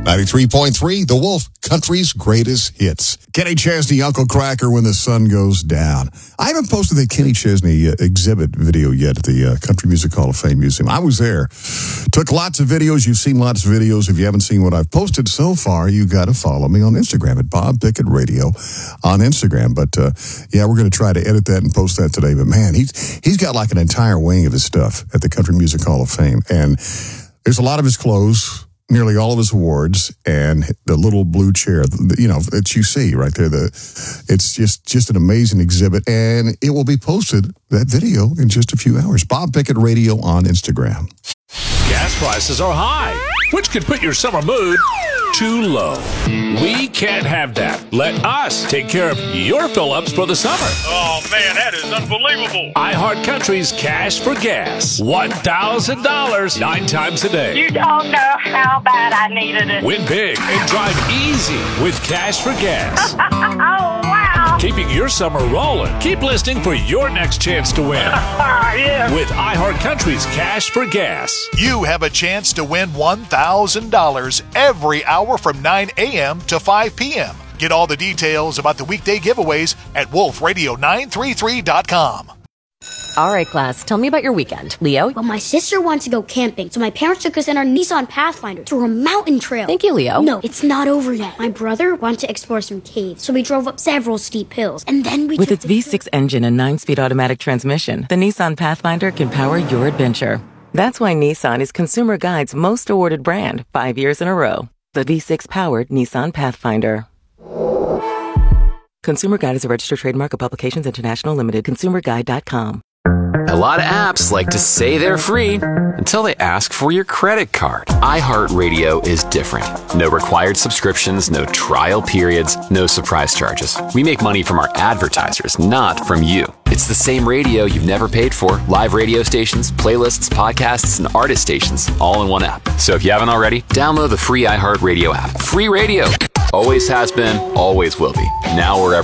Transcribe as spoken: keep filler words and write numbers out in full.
ninety-three point three, The Wolf, country's greatest hits. Kenny Chesney, Uncle Cracker, When the Sun Goes Down. I haven't posted the Kenny Chesney uh, exhibit video yet at the uh, Country Music Hall of Fame Museum. I was there. Took lots of videos. You've seen lots of videos. If you haven't seen what I've posted so far, you got to follow me on Instagram at Bob Pickett Radio on Instagram. But, uh, yeah, we're going to try to edit that and post that today. But, man, he's, he's got like an entire wing of his stuff at the Country Music Hall of Fame. And there's a lot of his clothes, nearly all of his awards, and the little blue chair, you know, that you see right there. The, it's just, just an amazing exhibit, and it will be posted, that video, in just a few hours. Bob Pickett Radio on Instagram. Gas prices are high, which could put your summer mood too low. We can't have that. Let us take care of your fill-ups for the summer. Oh, man, that is unbelievable. iHeart Country's Cash for Gas. one thousand dollars nine times a day. You don't know how bad I needed it. Win big and drive easy with Cash for Gas. Oh, wow. Keeping your summer rolling. Keep listening for your next chance to win. Yeah. With iHeart Country's Cash for Gas. You have a chance to win one thousand dollars every hour from nine a.m. to five p.m. Get all the details about the weekday giveaways at wolf radio nine three three dot com. All right, class, tell me about your weekend. Leo? Well, my sister wanted to go camping, so my parents took us in our Nissan Pathfinder through a mountain trail. Thank you, Leo. No, it's not over yet. My brother wanted to explore some caves, so we drove up several steep hills, and then we With took its the V six engine and nine-speed automatic transmission, the Nissan Pathfinder can power your adventure. That's why Nissan is Consumer Guide's most awarded brand, five years in a row. The V six-powered Nissan Pathfinder. Consumer Guide is a registered trademark of Publications International Limited. consumer guide dot com. A lot of apps like to say they're free until they ask for your credit card. iHeartRadio is different. No required subscriptions, no trial periods, no surprise charges. We make money from our advertisers, not from you. It's the same radio you've never paid for. Live radio stations, playlists, podcasts, and artist stations, all in one app. So if you haven't already, download the free iHeartRadio app. Free radio. Always has been, always will be. Now wherever